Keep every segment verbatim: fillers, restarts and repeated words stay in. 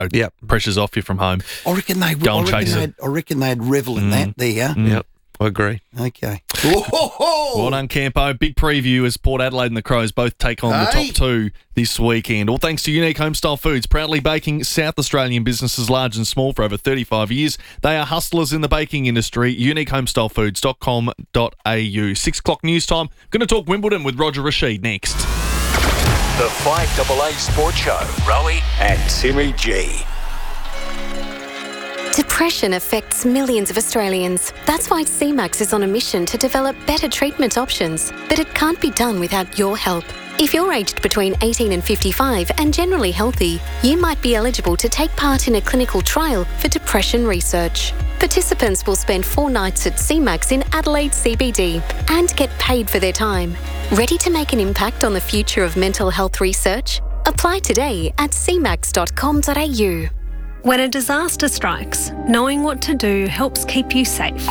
Yep. Pressure's off you from home. I reckon they. Go I and reckon chase they'd, I reckon they'd revel in Mm. that there. Mm. Yep, I agree. Okay. Whoa-ho-ho! Well done, Campo. Big preview as Port Adelaide and the Crows both take on the Hey. top two this weekend. All thanks to Unique Homestyle Foods, proudly baking South Australian businesses large and small for over thirty-five years. They are hustlers in the baking industry. unique homestyle foods dot com dot a u. Six o'clock news time. Going to talk Wimbledon with Roger Rashid next. The five A A Sports Show. Rowie and Timmy G. Depression affects millions of Australians. That's why C MAX is on a mission to develop better treatment options. But it can't be done without your help. If you're aged between eighteen and fifty-five and generally healthy, you might be eligible to take part in a clinical trial for depression research. Participants will spend four nights at C MAX in Adelaide C B D and get paid for their time. Ready to make an impact on the future of mental health research? Apply today at c max dot com dot a u. When a disaster strikes, knowing what to do helps keep you safe.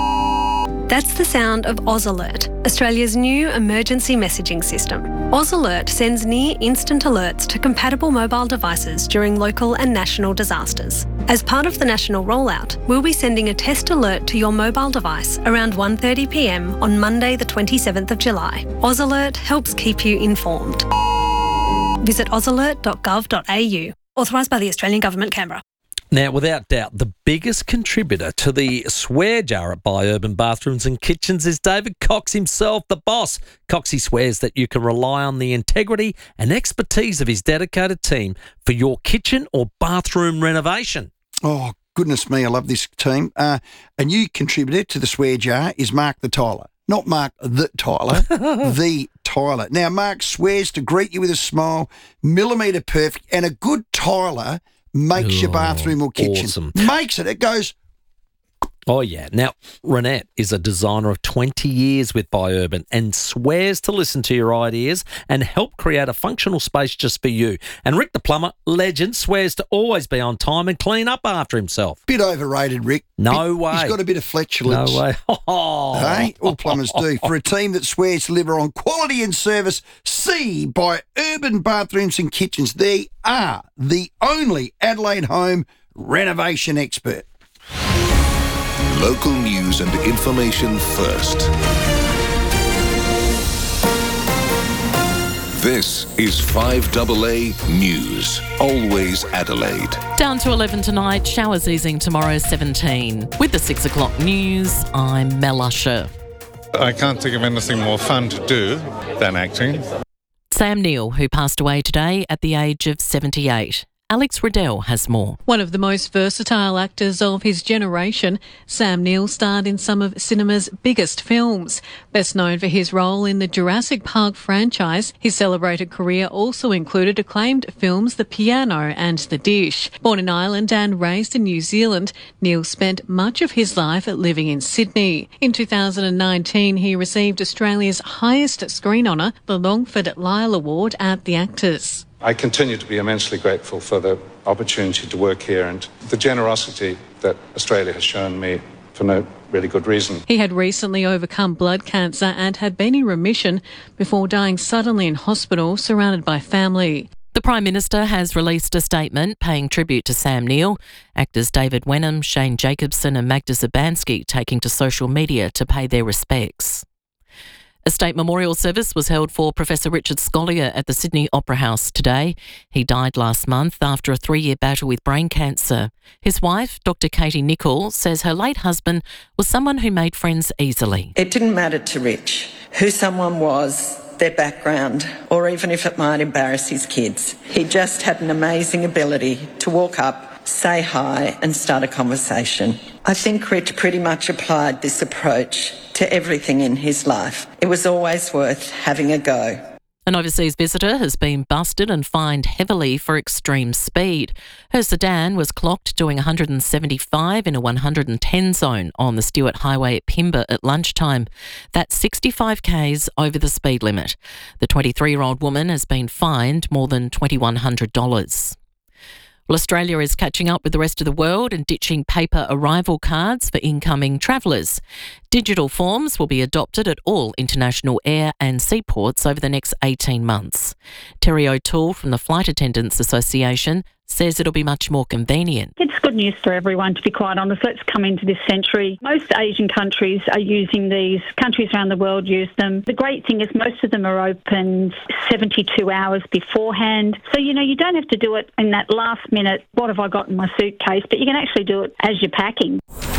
That's the sound of Oz Alert, Australia's new emergency messaging system. Oz Alert sends near-instant alerts to compatible mobile devices during local and national disasters. As part of the national rollout, we'll be sending a test alert to your mobile device around one thirty p m on Monday the twenty-seventh of July. Oz Alert helps keep you informed. Visit oz alert dot gov dot a u. Authorised by the Australian Government, Canberra. Now, without doubt, the biggest contributor to the swear jar at Bi-Urban Bathrooms and Kitchens is David Cox himself, the boss. Coxie swears that you can rely on the integrity and expertise of his dedicated team for your kitchen or bathroom renovation. Oh, goodness me, I love this team. Uh, a new contributor to the swear jar is Mark the Tyler. Not Mark the Tyler, the Tyler. Now, Mark swears to greet you with a smile, millimetre perfect, and a good Tyler makes your Oh, bathroom or kitchen. awesome. Makes it. It goes... Oh, yeah. Now, Renette is a designer of twenty years with Bi-Urban and swears to listen to your ideas and help create a functional space just for you. And Rick the Plumber, legend, swears to always be on time and clean up after himself. Bit overrated, Rick. No Bit- way. He's got a bit of flatulence. No way. Oh. Hey, all plumbers do. For a team that swears to deliver on quality and service, see Bi-Urban Bathrooms and Kitchens. They are the only Adelaide home renovation expert. Local news and information first. This is five A A News. Always Adelaide. Down to eleven tonight, showers easing tomorrow seventeen. With the six o'clock news, I'm Mel Usher. I can't think of anything more fun to do than acting. Sam Neill, who passed away today at the age of seventy-eight. Alex Riddell has more. One of the most versatile actors of his generation, Sam Neill starred in some of cinema's biggest films. Best known for his role in the Jurassic Park franchise, his celebrated career also included acclaimed films The Piano and The Dish. Born in Ireland and raised in New Zealand, Neill spent much of his life living in Sydney. In two thousand nineteen, he received Australia's highest screen honour, the Longford Lyle Award at the Actors. I continue to be immensely grateful for the opportunity to work here and the generosity that Australia has shown me for no really good reason. He had recently overcome blood cancer and had been in remission before dying suddenly in hospital, surrounded by family. The Prime Minister has released a statement paying tribute to Sam Neill. Actors David Wenham, Shane Jacobson and Magda Zabansky taking to social media to pay their respects. A state memorial service was held for Professor Richard Scolyer at the Sydney Opera House today. He died last month after a three-year battle with brain cancer. His wife, Doctor Katie Nichol, says her late husband was someone who made friends easily. It didn't matter to Rich who someone was, their background, or even if it might embarrass his kids. He just had an amazing ability to walk up, say hi and start a conversation. I think Rich pretty much applied this approach to everything in his life. It was always worth having a go. An overseas visitor has been busted and fined heavily for extreme speed. Her sedan was clocked doing one hundred seventy-five in a one hundred ten zone on the Stewart Highway at Pimba at lunchtime. That's sixty-five kays over the speed limit. The twenty-three-year-old woman has been fined more than two thousand one hundred dollars. Well, Australia is catching up with the rest of the world and ditching paper arrival cards for incoming travellers. Digital forms will be adopted at all international air and seaports over the next eighteen months. Terry O'Toole from the Flight Attendants Association says it'll be much more convenient. It's good news for everyone, to be quite honest. Let's come into this century. Most Asian countries are using these. Countries around the world use them. The great thing is most of them are open seventy-two hours beforehand. So, you know, you don't have to do it in that last minute, what have I got in my suitcase, but you can actually do it as you're packing.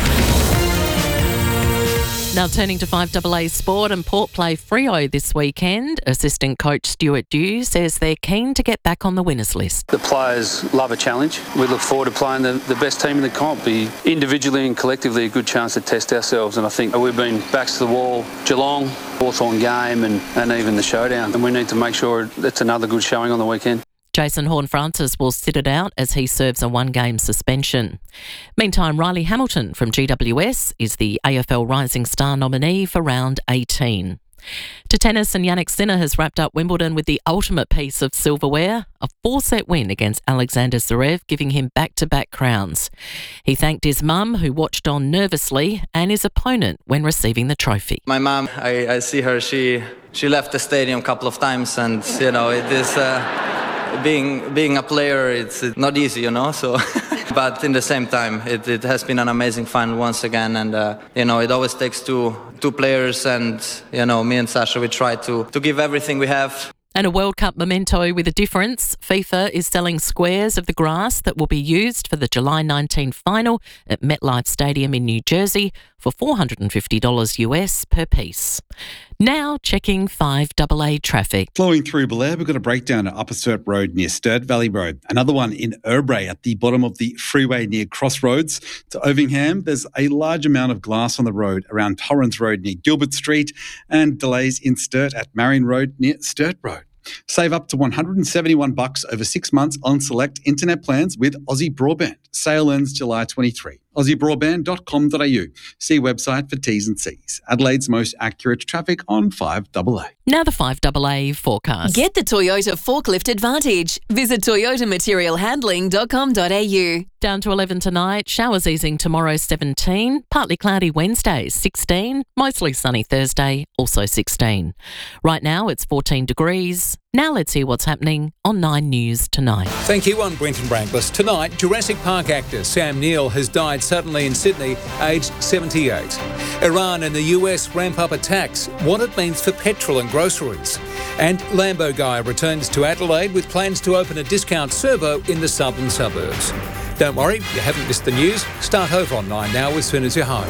Now turning to five A A Sport, and Port play Freo this weekend. Assistant coach Stuart Dew says they're keen to get back on the winners list. The players love a challenge. We look forward to playing the, the best team in the comp. Be individually and collectively a good chance to test ourselves, and I think we've been backs to the wall. Geelong, Hawthorn game and, and even the showdown, and we need to make sure it's another good showing on the weekend. Jason Horne-Francis will sit it out as he serves a one-game suspension. Meantime, Riley Hamilton from G W S is the A F L Rising Star nominee for round eighteen. To tennis, and Jannik Sinner has wrapped up Wimbledon with the ultimate piece of silverware, a four-set win against Alexander Zverev, giving him back-to-back crowns. He thanked his mum, who watched on nervously, and his opponent when receiving the trophy. My mum, I, I see her, she she left the stadium a couple of times, and, you know, it is... Uh, Being being a player, it's not easy, you know. So, but in the same time, it, it has been an amazing fun once again. And uh, you know, it always takes two two players, and you know, me and Sasha, we try to to give everything we have. And a World Cup memento with a difference. FIFA is selling squares of the grass that will be used for the July nineteenth final at MetLife Stadium in New Jersey for four hundred fifty dollars U S per piece. Now checking five A A traffic. Flowing through Blair, we've got a breakdown at Upper Sturt Road near Sturt Valley Road. Another one in Urbray at the bottom of the freeway near Crossroads. To Ovingham, there's a large amount of glass on the road around Torrens Road near Gilbert Street, and delays in Sturt at Marion Road near Sturt Road. Save up to one hundred seventy-one bucks over six months on select internet plans with Aussie Broadband. Sale ends July twenty-third. aussie broadband dot com dot a u. See website for T's and C's. Adelaide's most accurate traffic on five A A. Now the five A A forecast. Get the Toyota Forklift Advantage. Visit toyota material handling dot com dot a u. Down to eleven tonight. Showers easing tomorrow, seventeen. Partly cloudy Wednesday, sixteen. Mostly sunny Thursday, also sixteen. Right now it's fourteen degrees. Now let's hear what's happening on Nine News tonight. Thank you. I'm Brenton Brankless. Tonight, Jurassic Park actor Sam Neill has died suddenly in Sydney, aged seventy-eight. Iran and the U S ramp up attacks, what it means for petrol and groceries. And Lambo guy returns to Adelaide with plans to open a discount servo in the southern suburbs. Don't worry, you haven't missed the news. Start over on Nine now as soon as you're home.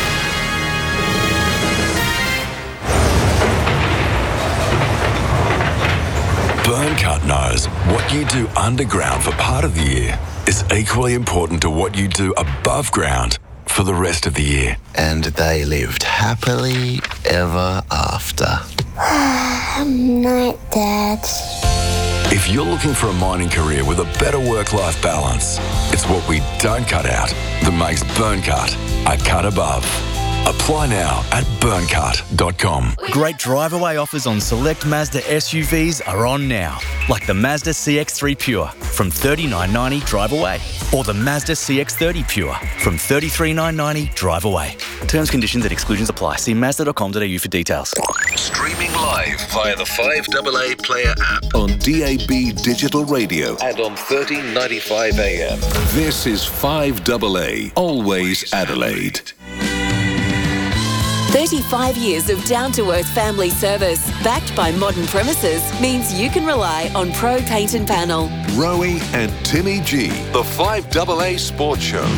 Burncut knows what you do underground for part of the year is equally important to what you do above ground for the rest of the year. And they lived happily ever after. Night, Dad. If you're looking for a mining career with a better work-life balance, it's what we don't cut out that makes Burncut a cut above. Apply now at burncut dot com. Great drive-away offers on select Mazda S U Vs are on now, like the Mazda C X three Pure from thirty-nine ninety drive away, or the Mazda C X thirty Pure from thirty-three nine ninety drive away. Terms, conditions and exclusions apply. See mazda dot com dot a u for details. Streaming live via the five A A Player app on D A B Digital Radio and on thirteen ninety-five A M. This is five A A, always Adelaide. thirty-five years of down-to-earth family service, backed by modern premises, means you can rely on Pro Paint and Panel. Rowie and Timmy G, the five A A Sports Show.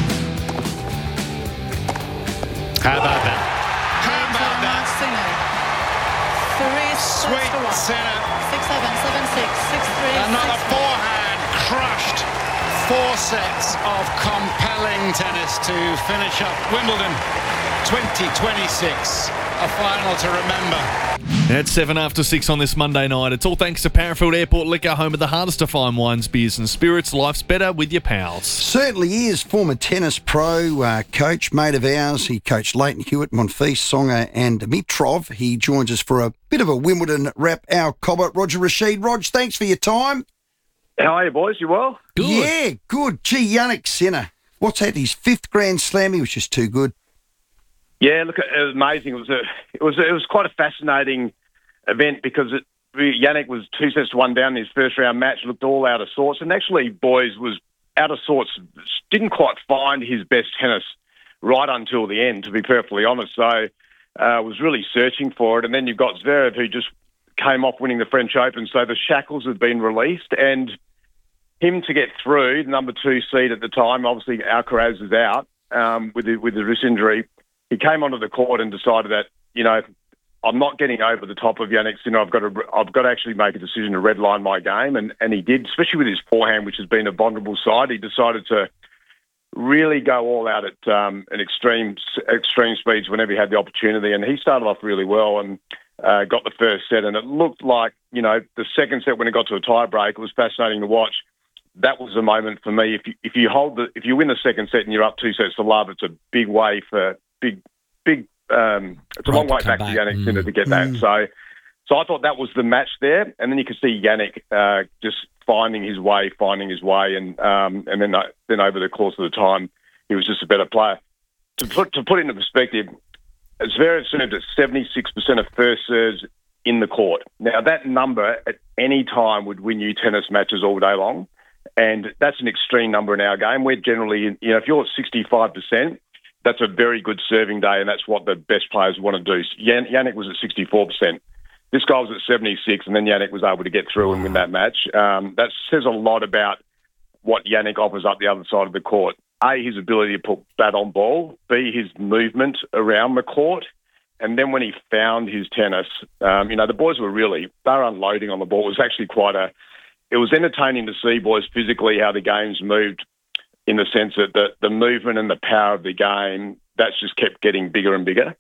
How about that? How about that? Three, Sweet Sinner. Six, seven, seven, six, six, three. Another six, forehand crushed. Four sets of compelling tennis to finish up Wimbledon twenty twenty-six. A final to remember. At seven after six on this Monday night. It's all thanks to Parafield Airport Liquor, home of the hardest to find wines, beers and spirits. Life's better with your pals. Certainly is. Former tennis pro, uh, coach, mate of ours. He coached Leighton Hewitt, Monfils, Songer and Dimitrov. He joins us for a bit of a Wimbledon wrap. Our Cobber, Roger Rashid. Rog, thanks for your time. How are you, boys? You well? Good. Yeah, good. Gee, Jannik Sinner. What's that? His fifth Grand Slam. He was just too good. Yeah, look, it was amazing. It was a, it was, it was quite a fascinating event because it, Jannik was two sets to one down in his first round match. Looked all out of sorts, and actually, boys was out of sorts, didn't quite find his best tennis right until the end, to be perfectly honest. So uh, was really searching for it. And then you've got Zverev, who just came off winning the French Open. So the shackles had been released, and him to get through, the number two seed at the time, obviously Alcaraz is out um, with, the, with the wrist injury. He came onto the court and decided that, you know, I'm not getting over the top of Jannik Sinner. I've got to, I've got to actually make a decision to redline my game, and, and he did, especially with his forehand, which has been a vulnerable side. He decided to really go all out at um, an extreme extreme speeds whenever he had the opportunity, and he started off really well and uh, got the first set, and it looked like, you know, the second set when it got to a tie break, it was fascinating to watch. That was the moment for me. If you, if you hold the, if you win the second set and you're up two sets to love, it's a big way for big, big. Um, it's a long way back, back to Jannik Sinner mm. to get that. Mm. So, so I thought that was the match there, and then you could see Jannik uh, just finding his way, finding his way, and um, and then uh, then over the course of the time, he was just a better player. To put to put it into perspective, Zverev served at seventy-six percent of first serves in the court. Now that number at any time would win you tennis matches all day long, and that's an extreme number in our game. We're generally, you know, if you're at sixty-five percent, that's a very good serving day, and that's what the best players want to do. Yan- Jannik was at sixty-four percent. This guy was at seventy-six, and then Jannik was able to get through and win that match. Um, that says a lot about what Jannik offers up the other side of the court. A, his ability to put bat on ball. B, his movement around the court. And then when he found his tennis, um, you know, the boys were really, they were unloading on the ball. It was actually quite a, it was entertaining to see, boys, physically how the games moved, in the sense that the, the movement and the power of the game, that's just kept getting bigger and bigger.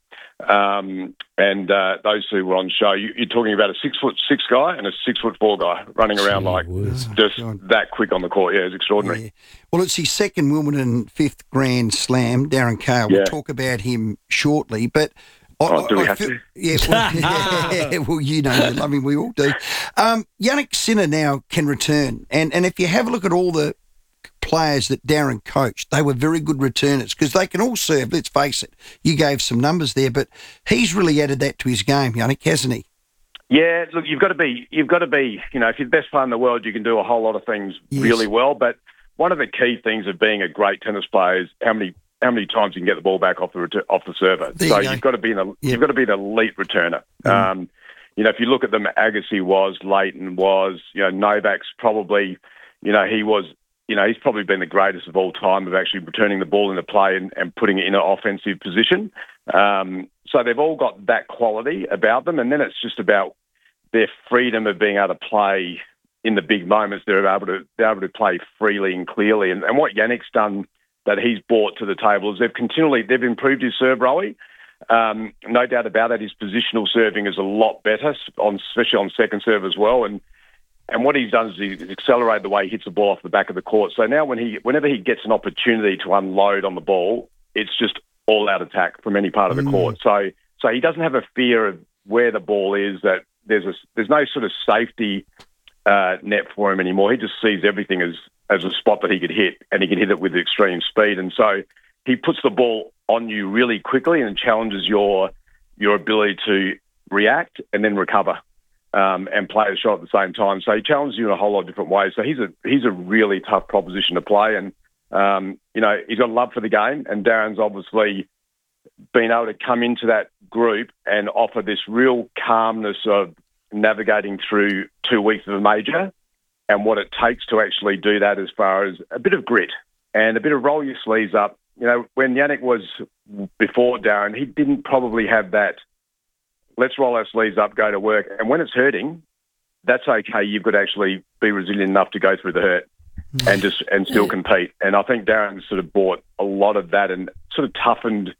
Um, and uh, those two were on show. You, you're talking about a six foot six guy and a six foot four guy running around Gee like whiz. just oh, that quick on the court. Yeah, it's extraordinary. Yeah. Well, it's his second Wimbledon fifth Grand Slam, Darren Cahill. Yeah. We'll talk about him shortly, but I, oh, do we I have feel, to? Yeah, well, yeah, well, you know, I mean, we all do. Um, Jannik Sinner now can return, and and if you have a look at all the players that Darren coached, they were very good returners because they can all serve, let's face it. You gave some numbers there, but he's really added that to his game, Jannik, hasn't he? Yeah, look, you've got to be, you've got to be, you know, if you're the best player in the world, you can do a whole lot of things yes. really well. But one of the key things of being a great tennis player is how many how many times you can get the ball back off the ret- off the server. There so you you've got to be an, yep. you've got to be an elite returner. Mm. Um, you know, if you look at them, Agassi was, Leighton was, you know, Novak's probably, you know, he was. You know, he's probably been the greatest of all time of actually returning the ball into play and, and putting it in an offensive position. Um, so they've all got that quality about them. And then it's just about their freedom of being able to play in the big moments. They're able to they're able to play freely and clearly. And, and what Yannick's done that he's brought to the table is they've continually, they've improved his serve, Rowie. Um, no doubt about that. His positional serving is a lot better, on especially on second serve as well. And And what he's done is he's accelerated the way he hits the ball off the back of the court. So now when he, whenever he gets an opportunity to unload on the ball, it's just all-out attack from any part of the mm. court. So so he doesn't have a fear of where the ball is, that there's a, there's no sort of safety uh, net for him anymore. He just sees everything as, as a spot that he could hit, and he can hit it with extreme speed. And so he puts the ball on you really quickly and challenges your your ability to react and then recover. Um, and play a shot at the same time. So he challenges you in a whole lot of different ways. So he's a he's a really tough proposition to play. And, um, you know, he's got a love for the game. And Darren's obviously been able to come into that group and offer this real calmness of navigating through two weeks of a major and what it takes to actually do that, as far as a bit of grit and a bit of roll your sleeves up. You know, when Jannik was before Darren, he didn't probably have that, let's roll our sleeves up, go to work. And when it's hurting, that's okay. You've got to actually be resilient enough to go through the hurt and just and still compete. And I think Darren sort of brought a lot of that and sort of toughened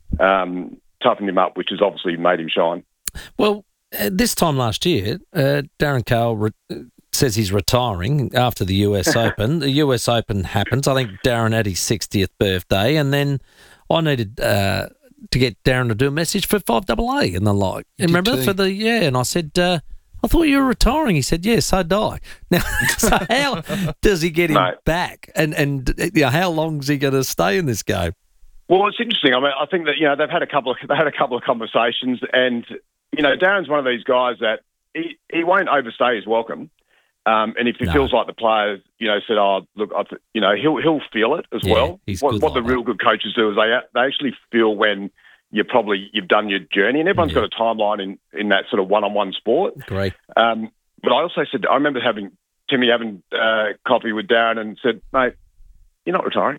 um, toughened him up, which has obviously made him shine. Well, uh, this time last year, uh, Darren Cahill re- says he's retiring after the U S Open. The U S Open happens. I think Darren had his sixtieth birthday, and then I needed... Uh, to get Darren to do a message for five double A and the like. You remember for the, yeah, and I said, uh, I thought you were retiring. He said, yeah, so do I. Now, so how does he get him Mate. back? And, and you know, how long is he going to stay in this game? Well, it's interesting. I mean, I think that, you know, they've had a couple of, they had a couple of conversations, and, you know, Darren's one of these guys that he, he won't overstay his welcome. Um, and if he No. feels like the players, you know, said, "Oh, look, I th- you know, he'll he'll feel it as Yeah, well." he's What, good what like the real good coaches do is they they actually feel when you're probably you've done your journey, and everyone's got a timeline in, in that sort of one-on-one sport. Great. Um, but I also said, I remember having Timmy having uh, coffee with Darren and said, "Mate, you're not retiring."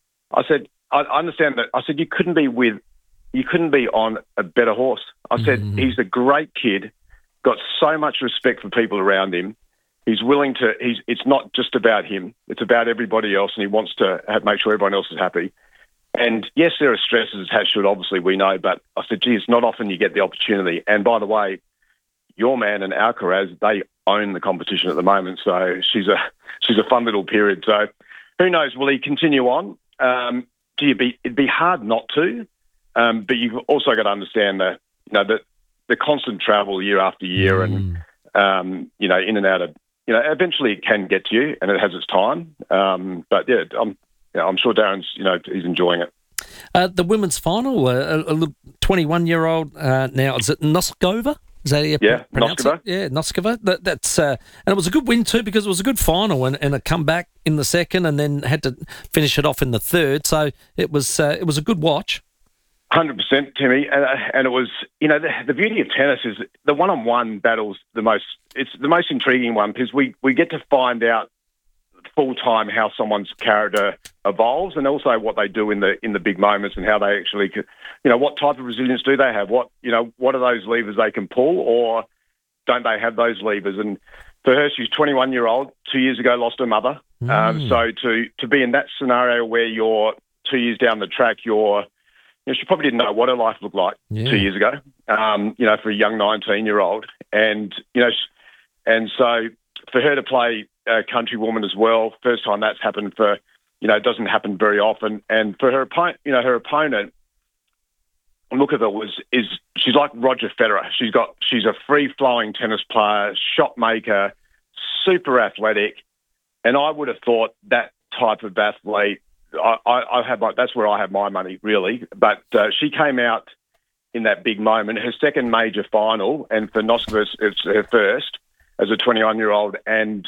I said, "I, I understand that." I said, "You couldn't be with, you couldn't be on a better horse." I said, "He's a great kid, got so much respect for people around him. He's willing to. He's. It's not just about him. It's about everybody else, and he wants to have, make sure everyone else is happy. And yes, there are stresses attached to it. Obviously, we know. But I said, gee, it's not often you get the opportunity. And by the way, your man and Alcaraz, they own the competition at the moment. So she's a she's a fun little period. So who knows? Will he continue on? Um, gee, it'd be it'd be hard not to. Um, but you've also got to understand the you know the the constant travel year after year, and um, you know in and out of. You know, eventually it can get to you, and it has its time. Um, but yeah, I'm, you know, I'm sure Darren's, you know, he's enjoying it. Uh, the women's final, uh, a twenty-one-year-old uh, now, is it Noskova? Is that how you Yeah, pronounce Noskova. it? Yeah, Noskova. That, that's uh, and it was a good win too, because it was a good final and, and a comeback in the second, and then had to finish it off in the third. So it was uh, it was a good watch. one hundred percent, Timmy. And, uh, and it was, you know, the, the beauty of tennis is the one-on-one battle's the most, it's the most intriguing one, because we, we get to find out full-time how someone's character evolves, and also what they do in the in the big moments, and how they actually, could, you know, what type of resilience do they have? What, you know, what are those levers they can pull, or don't they have those levers? And for her, she's twenty-one-year-old, two years ago lost her mother. Mm. Um, so to, to be in that scenario where you're two years down the track, you're You know, she probably didn't know what her life looked like Yeah. two years ago, um, you know, for a young nineteen-year-old. And, you know, sh- and so for her to play uh, countrywoman as well, first time that's happened for, you know, it doesn't happen very often. And for her opponent, you know, her opponent, look at her, was, is she's like Roger Federer. She's got, she's a free-flowing tennis player, shot maker, super athletic. And I would have thought that type of athlete, I, I, I have my, that's where I have my money, really. But uh, she came out in that big moment, her second major final, and for Noskova, it's her first as a twenty-one-year-old. And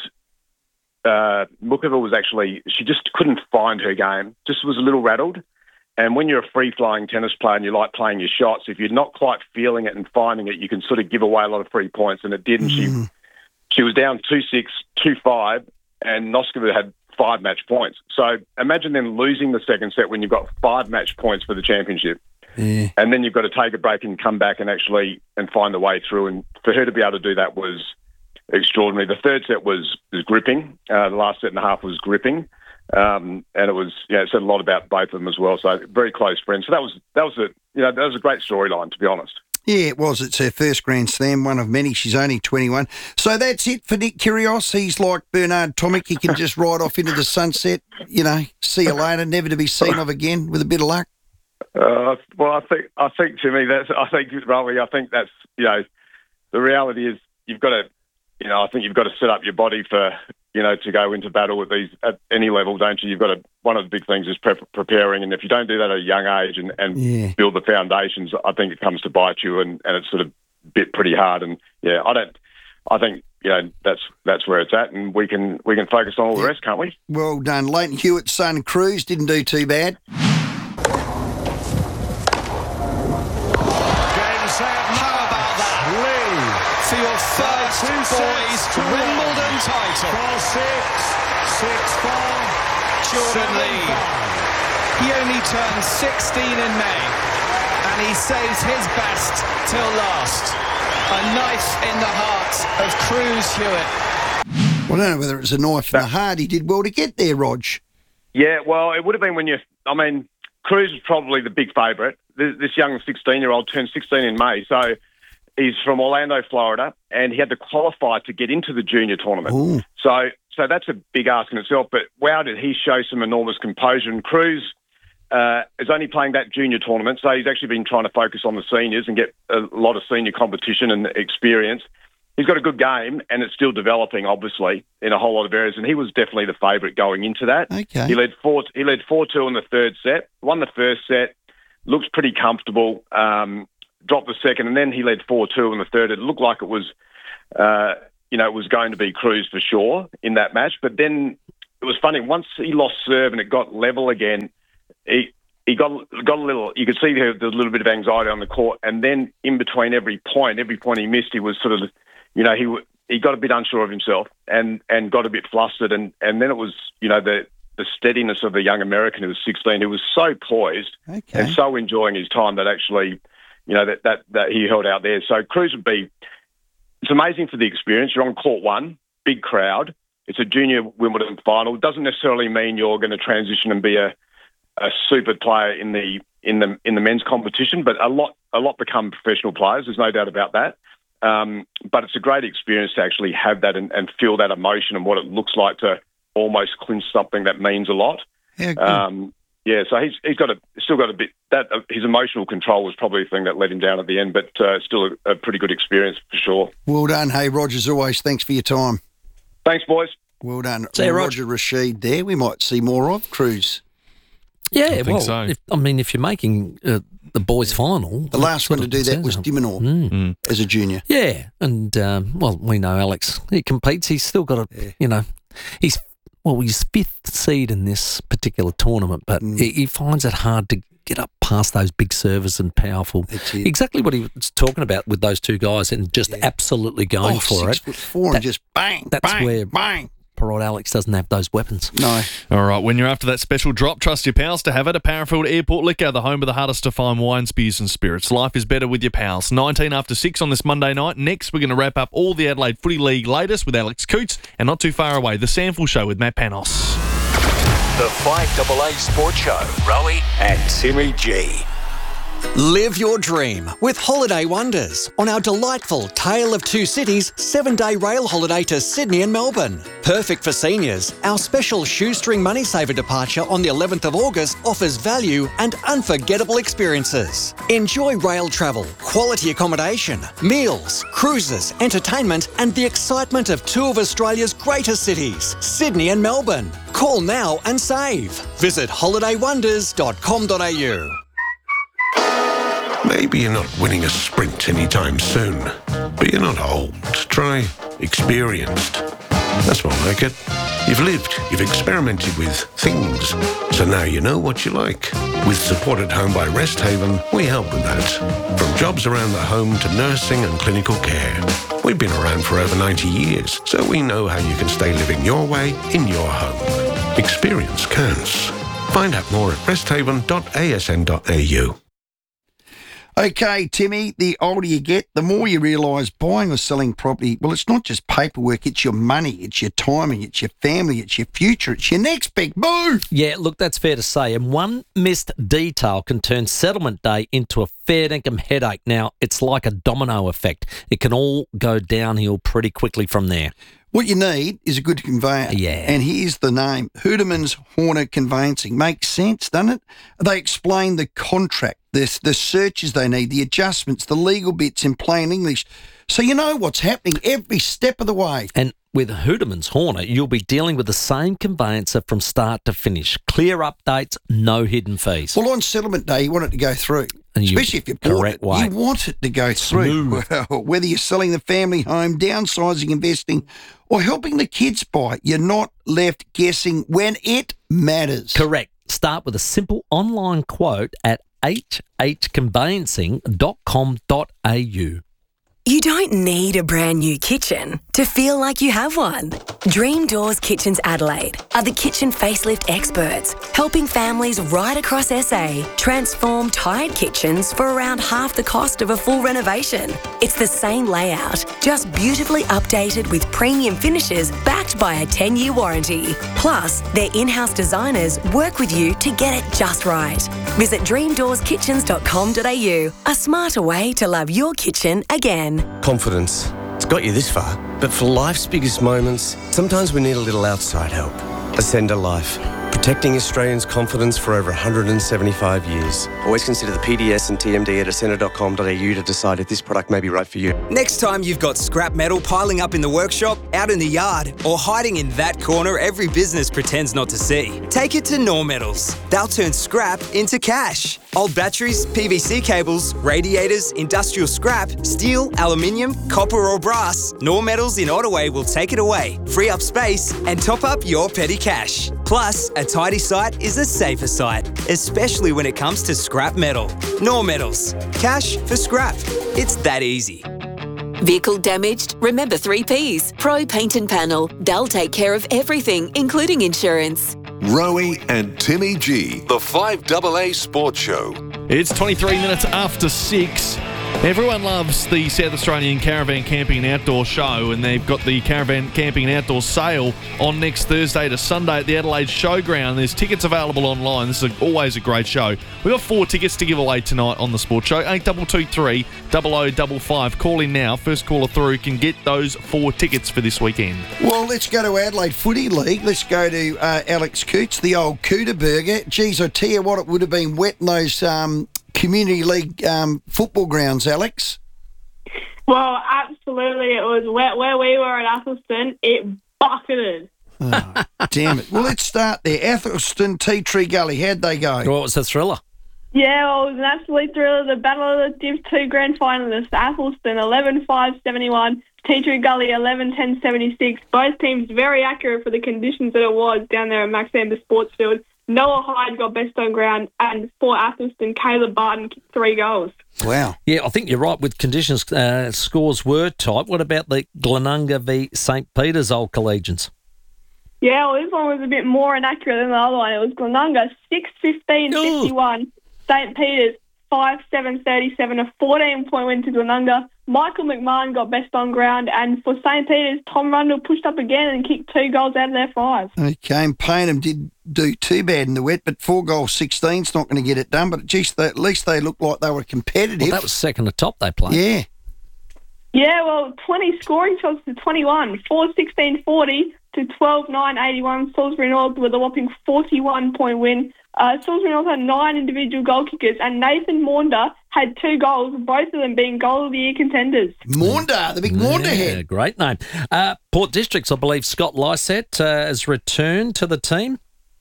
uh, Mukova was actually, she just couldn't find her game, just was a little rattled. And when you're a free-flying tennis player and you like playing your shots, if you're not quite feeling it and finding it, you can sort of give away a lot of free points, and it did. And Mm. she, she was down two six, two five, and Noskova had five match points. So imagine them losing the second set when you've got five match points for the championship. Yeah. And then you've got to take a break and come back and actually and find a way through. And for her to be able to do that was extraordinary. The third set was, was gripping. Uh, the last set and a half was gripping. Um, and it was, you know, it said a lot about both of them as well. So very close friends. So that was, that was a, you know, that was a great storyline, to be honest. Yeah, it was. It's her first Grand Slam, one of many. She's only twenty-one. So that's it for Nick Kyrgios. He's like Bernard Tomic. He can just ride off into the sunset, you know, see you later, never to be seen of again with a bit of luck. Uh, well, I think, I think to me, that's, I think, Rolly, I think that's, you know, the reality is you've got to, you know, I think you've got to set up your body for, you know, to go into battle with these at any level, don't you? You've got to, one of the big things is pre- preparing. And if you don't do that at a young age and, and Yeah. build the foundations, I think it comes to bite you, and, and it's sort of bit pretty hard. And yeah, I don't, I think, you know, that's, that's where it's at, and we can, we can focus on all the rest, can't we? Well done. Leighton Hewitt's son, Cruz, didn't do too bad. Game set. How about that? Lee. For your first boys Wimbledon title. Four six, six four, Jordan seven, Lee. five. He only turned sixteen in May, and he saves his best till last. A knife in the heart of Cruz Hewitt. Well, I don't know whether it was a knife in the heart. He did well to get there, Rog. Yeah, well, it would have been when you, I mean, Cruz was probably the big favourite. This, this young sixteen-year-old turned sixteen in May, so he's from Orlando, Florida, and he had to qualify to get into the junior tournament. Ooh. So so that's a big ask in itself, but wow, did he show some enormous composure. And Cruz uh, is only playing that junior tournament, so he's actually been trying to focus on the seniors and get a lot of senior competition and experience. He's got a good game, and it's still developing, obviously, in a whole lot of areas. And he was definitely the favourite going into that. Okay. He led four. He led four two in the third set. Won the first set. Looks pretty comfortable. Um, dropped the second, and then he led four two in the third. It looked like it was, uh, you know, it was going to be Cruz for sure in that match. But then it was funny. Once he lost serve and it got level again, he he got got a little. You could see there was a little bit of anxiety on the court. And then in between every point, every point he missed, he was sort of, you know, he he got a bit unsure of himself and, and got a bit flustered. And, and then it was, you know, the the steadiness of the young American who was sixteen, who was so poised okay. and so enjoying his time that actually, you know, that, that, that he held out there. So Cruz would be, it's amazing for the experience. You're on court one, big crowd. It's a junior Wimbledon final. It doesn't necessarily mean you're going to transition and be a, a super player in the in the in the men's competition, but a lot a lot become professional players. There's no doubt about that. Um, but it's a great experience to actually have that and, and feel that emotion and what it looks like to almost clinch something that means a lot. Yeah, good. Um, yeah. So he's he's got a still got a bit that uh, his emotional control was probably the thing that let him down at the end, but uh, still a, a pretty good experience for sure. Well done. Hey, Roger, as always, thanks for your time. Thanks, boys. Well done. See you, Roger Rashid there. We might see more of Cruz. Yeah, I think well, so. if, I mean, if you're making uh, the boys' final, The last one to do that was Dimonor Mm. as a junior. Yeah, and um, well, we know Alex. He competes. He's still got a, Yeah. you know, he's well, he's fifth seed in this particular tournament, but Mm. he, he finds it hard to get up past those big servers and powerful. That's it. Exactly what he was talking about with those two guys, and just absolutely going Oh, for six it. foot four That- and just bang, that's bang, where bang. poor old Alex doesn't have those weapons. No. All right, when you're after that special drop, trust your pals to have it at Parafield Airport Liquor, the home of the hardest to find wines, beers and spirits. Life is better with your pals. nineteen after six on this Monday night. Next, we're going to wrap up all the Adelaide Footy League latest with Alex Coots, and not too far away, the Samful Show with Matt Panos. The five A A Sports Show. Rowie and Timmy G. Live your dream with Holiday Wonders on our delightful Tale of Two Cities seven-day rail holiday to Sydney and Melbourne. Perfect for seniors, our special shoestring money saver departure on the eleventh of August offers value and unforgettable experiences. Enjoy rail travel, quality accommodation, meals, cruises, entertainment and the excitement of two of Australia's greatest cities, Sydney and Melbourne. Call now and save. Visit holiday wonders dot com dot a u. Maybe you're not winning a sprint anytime soon, but you're not old. Try experienced. That's more like it. You've lived, you've experimented with things, so now you know what you like. With Support at Home by Rest Haven, we help with that. From jobs around the home to nursing and clinical care. We've been around for over ninety years, so we know how you can stay living your way in your home. Experience counts. Find out more at rest haven dot a s n dot a u. Okay, Timmy, the older you get, the more you realise buying or selling property, well, it's not just paperwork, it's your money, it's your timing, it's your family, it's your future, it's your next big move. Yeah, look, that's fair to say. And one missed detail can turn settlement day into a fair dinkum headache. Now, it's like a domino effect. It can all go downhill pretty quickly from there. What you need is a good conveyor. Yeah. And here's the name, Hooderman's Horner Conveyancing. Makes sense, doesn't it? They explain the contract, the, the searches they need, the adjustments, the legal bits in plain English. So you know what's happening every step of the way. And with Hooderman's Horner, you'll be dealing with the same conveyancer from start to finish. Clear updates, no hidden fees. Well, on settlement day, you want it to go through. And you- Especially if you bought correct it. way. You want it to go through. Well, whether you're selling the family home, downsizing, investing, or helping the kids buy, you're not left guessing when it matters. Correct. Start with a simple online quote at h h conveyancing dot com dot a u. You don't need a brand new kitchen to feel like you have one. Dream Doors Kitchens Adelaide are the kitchen facelift experts, helping families right across S A transform tired kitchens for around half the cost of a full renovation. It's the same layout, just beautifully updated with premium finishes backed by a ten-year warranty. Plus, their in-house designers work with you to get it just right. Visit dream doors kitchens dot com dot a u, a smarter way to love your kitchen again. Confidence. It's got you this far, but for life's biggest moments, sometimes we need a little outside help. Ascender Life. Protecting Australians' confidence for over one hundred seventy-five years. Always consider the P D S and T M D at ascender dot com dot a u to decide if this product may be right for you. Next time you've got scrap metal piling up in the workshop, out in the yard, or hiding in that corner every business pretends not to see, take it to Nor Metals. They'll turn scrap into cash. Old batteries, P V C cables, radiators, industrial scrap, steel, aluminium, copper or brass, Nor Metals in Ottaway will take it away, free up space and top up your petty cash. Plus, a tidy site is a safer site, especially when it comes to scrap metal. Nor Metals. Cash for scrap. It's that easy. Vehicle damaged? Remember three Ps. Pro Paint and Panel. They'll take care of everything, including insurance. Rowie and Timmy G, the five A A Sports Show. It's twenty-three minutes after six. Everyone loves the South Australian Caravan Camping and Outdoor Show, and they've got the Caravan Camping and Outdoor Sale on next Thursday to Sunday at the Adelaide Showground. There's tickets available online. This is a, always a great show. We've got four tickets to give away tonight on the Sports Show. eight two two three, zero zero five five. Call in now. First caller through can get those four tickets for this weekend. Well, let's go to Adelaide Footy League. Let's go to uh, Alex Coots, the old Cooter Burger. Geez, I tell you what, it would have been wet in those um, Community League um, football grounds, Alex. Well, absolutely. It was wet where we were at Athelston. It bucketed. Oh, damn it. Well, let's start there. Athelston, Tea Tree Gully. How'd they go? What was the thriller? Yeah, well, it was an absolute thriller. The battle of the Div two grand finalists. Athelston, eleven five seventy-one. Tea Tree Gully, eleven ten seventy-six. Both teams very accurate for the conditions that it was down there at Max Amber Sports Field. Noah Hyde got best on ground, and for Athelston, Caleb Barton kicked three goals. Wow. Yeah, I think you're right with conditions. Uh, scores were tight. What about the Glenunga v St Peter's Old Collegians? Yeah, well, this one was a bit more inaccurate than the other one. It was Glenunga six fifteen fifty-one, St Peter's five seven thirty-seven, a fourteen-point win to Glenunga. Michael McMahon got best on ground, and for St Peter's, Tom Rundle pushed up again and kicked two goals out of their five. Okay, and Payneham did do too bad in the wet, but four goals sixteen's not going to get it done. But geez, they, at least they looked like they were competitive. Well, that was second to top they played. Yeah. Yeah, well, twenty scoring shots to twenty-one, four sixteen forty to twelve nine eighty-one. Salisbury North with a whopping forty-one-point win. Uh, Salisbury North had nine individual goal kickers, and Nathan Maunder had two goals, both of them being goal of the year contenders. Maunder, the big Maunder yeah, head. Great name. Uh, Port Districts, I believe Scott Lysett uh, has returned to the team.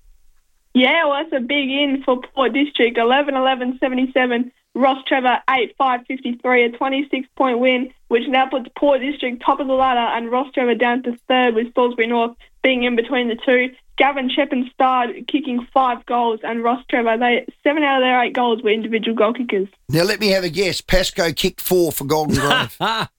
Yeah, well, that's a big in for Port District, eleven eleven seventy-seven. Ross Trevor, eight five fifty-three, a twenty-six-point win, which now puts Port District top of the ladder and Ross Trevor down to third, with Salisbury North being in between the two. Gavin Shepard starred kicking five goals, and Ross Trevor, they seven out of their eight goals were individual goal kickers. Now, let me have a guess. Pascoe kicked four for Golden Grove.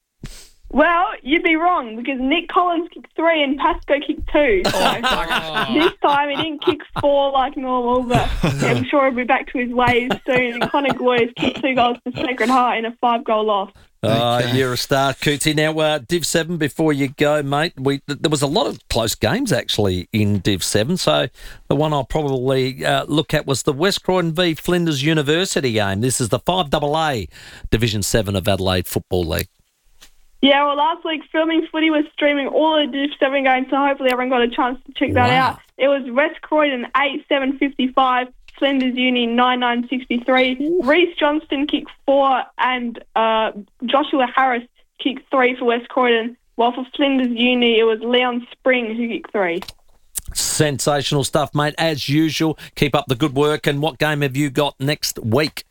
Well, you'd be wrong, because Nick Collins kicked three and Pascoe kicked two. So this time he didn't kick four like normal, but I'm sure he'll be back to his ways soon. And Connor Gloyers kicked two goals for Sacred Heart in a five-goal loss. Oh, Okay. you're a star, Cootsy. Now, uh, Div seven, before you go, mate, we there was a lot of close games, actually, in Div seven. So the one I'll probably uh, look at was the West Croydon v Flinders University game. This is the five A A Division seven of Adelaide Football League. Yeah, well, last week, Filming Footy was streaming all the Div seven games, so hopefully everyone got a chance to check that Wow. out. It was West Croydon eight seven fifty-five, Flinders Uni nine nine sixty-three. Reece Johnston kicked four, and uh, Joshua Harris kicked three for West Croydon, while for Flinders Uni, it was Leon Spring who kicked three. Sensational stuff, mate. As usual, keep up the good work. And what game have you got next week?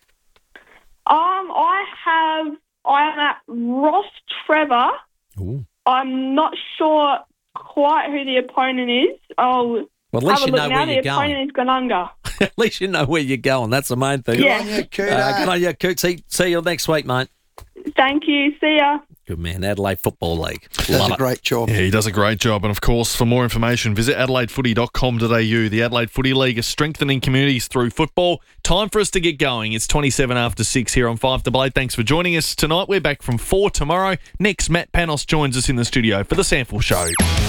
Um, I have... I am at Ross Trevor. Ooh. I'm not sure quite who the opponent is. I'll Well, at least have a you look know now. where The you're opponent going. is Glenunga. At least you know where you're going. That's the main thing. Yeah. Good on you, Cooter. Uh, good on you, Coot. See, see you next week, mate. Thank you. See ya. Good man. Adelaide Football League. Does Love a it. great job. Yeah, he does a great job. And of course, for more information, visit adelaide footy dot com dot a u. The Adelaide Footy League is strengthening communities through football. Time for us to get going. It's twenty-seven after six here on five A A. Thanks for joining us tonight. We're back from four tomorrow. Next, Matt Panos joins us in the studio for the Sample Show.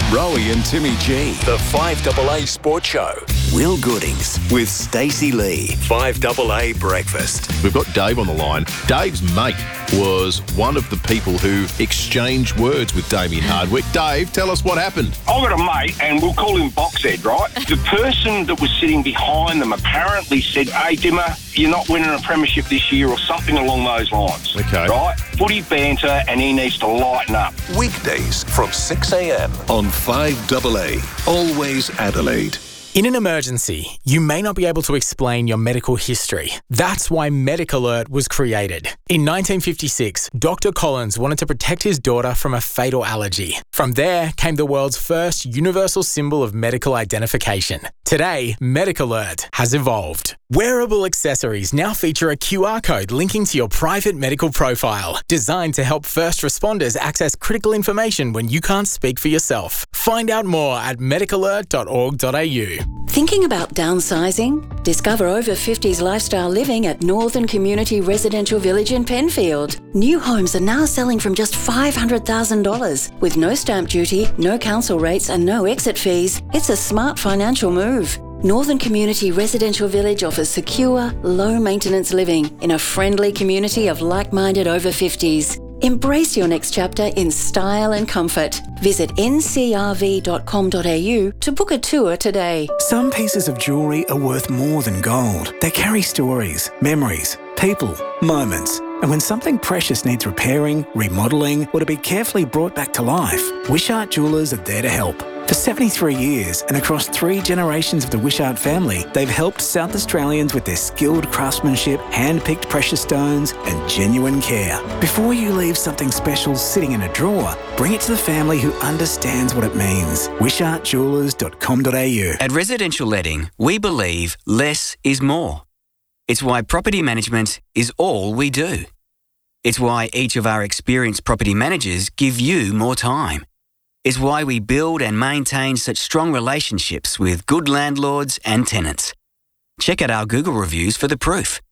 Rowie and Timmy G. The five A A Sports Show. Will Goodings with Stacey Lee. five A A Breakfast. We've got Dave on the line. Dave's mate was one of the people who exchanged words with Damien Hardwick. Dave, tell us what happened. I've got a mate, and we'll call him Boxhead, right? The person that was sitting behind them apparently said, "Hey, Dimmer, you're not winning a premiership this year," or something along those lines. Okay. Right? Footy banter, and he needs to lighten up. Weekdays from six a.m. on five A A. Always Adelaide. In an emergency, you may not be able to explain your medical history. That's why MedicAlert was created. In nineteen fifty-six, Doctor Collins wanted to protect his daughter from a fatal allergy. From there came the world's first universal symbol of medical identification. Today, MedicAlert has evolved. Wearable accessories now feature a Q R code linking to your private medical profile, designed to help first responders access critical information when you can't speak for yourself. Find out more at medic alert dot org dot a u. Thinking about downsizing? Discover over fifties lifestyle living at Northern Community Residential Village in Penfield. New homes are now selling from just five hundred thousand dollars. With no stamp duty, no council rates and no exit fees, it's a smart financial move. Northern Community Residential Village offers secure, low-maintenance living in a friendly community of like-minded over fifties. Embrace your next chapter in style and comfort. Visit n c r v dot com dot a u to book a tour today. Some pieces of jewellery are worth more than gold. They carry stories, memories, people, moments. And when something precious needs repairing, remodelling, or to be carefully brought back to life, Wishart Jewellers are there to help. For seventy-three years and across three generations of the Wishart family, they've helped South Australians with their skilled craftsmanship, hand-picked precious stones and genuine care. Before you leave something special sitting in a drawer, bring it to the family who understands what it means. wishart jewellers dot com dot a u. At Residential Letting, we believe less is more. It's why property management is all we do. It's why each of our experienced property managers give you more time. It's why we build and maintain such strong relationships with good landlords and tenants. Check out our Google reviews for the proof.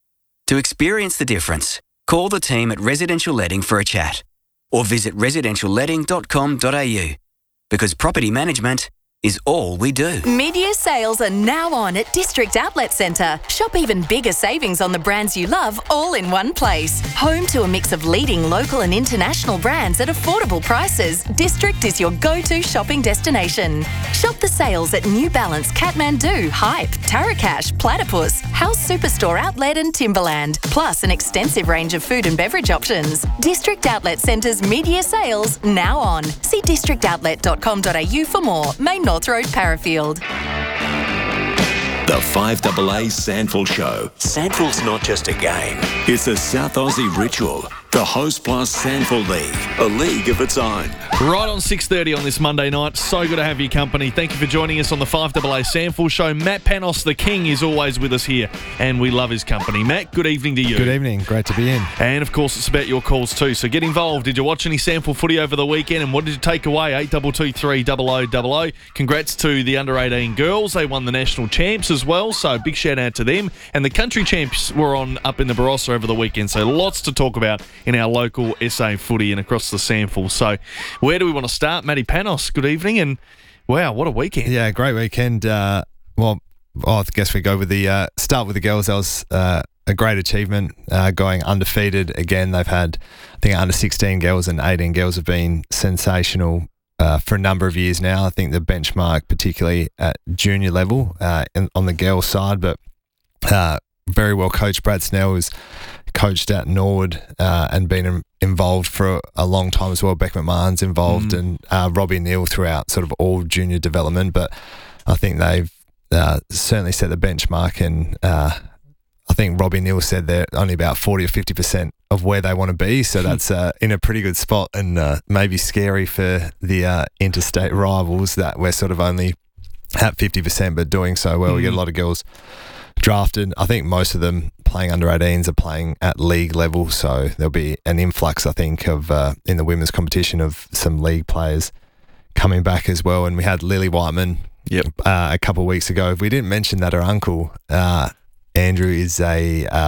To experience the difference, call the team at Residential Letting for a chat or visit residential letting dot com dot a u because property management is all we do. Mid-year sales are now on at District Outlet Centre. Shop even bigger savings on the brands you love all in one place. Home to a mix of leading local and international brands at affordable prices, District is your go-to shopping destination. Shop the sales at New Balance, Kathmandu, Hype, Tarakash, Platypus, House Superstore Outlet and Timberland, plus an extensive range of food and beverage options. District Outlet Centre's mid-year sales now on. See district outlet dot com dot a u for more. Main North Road, Parafield. The five A A Sandful Show. Sandful's not just a game. It's a South Aussie ritual. The Host Plus Sandful League. A league of its own. Right on six thirty on this Monday night. So good to have your company. Thank you for joining us on the five A A Sandful Show. Matt Panos, the King, is always with us here, and we love his company. Matt, good evening to you. Good evening. Great to be in. And, of course, it's about your calls too. So get involved. Did you watch any Sandful footy over the weekend, and what did you take away? eight two two three double oh double oh. Congrats to the under eighteen girls. They won the national champs as well, so big shout out to them. And the country champs were on up in the Barossa over the weekend, so lots to talk about in our local S A footy and across the Sandful. So where do we want to start? Matty Panos, good evening, and wow, what a weekend. Yeah, great weekend. Uh, well, oh, I guess we go with the uh, start with the girls. That was uh, a great achievement, uh, going undefeated again. They've had, I think, under sixteen girls and eighteen girls have been sensational uh, for a number of years now. I think the benchmark, particularly at junior level uh, in, on the girls' side, but uh, very well coached. Brad Snell was coached at Norwood uh, and been in, involved for a long time as well. Beck McMahon's involved mm. and uh, Robbie Neal throughout sort of all junior development. But I think they've uh, certainly set the benchmark, and uh, I think Robbie Neal said they're only about forty or fifty percent of where they want to be. So that's uh, in a pretty good spot, and uh, maybe scary for the uh, interstate rivals that we're sort of only at fifty percent but doing so well. Mm. We get a lot of girls drafted. I think most of them playing under eighteens are playing at league level, so there'll be an influx, I think, of uh, in the women's competition of some league players coming back as well. And we had Lily Whiteman yep. uh, a couple of weeks ago. We didn't mention that her uncle, uh, Andrew, is a uh,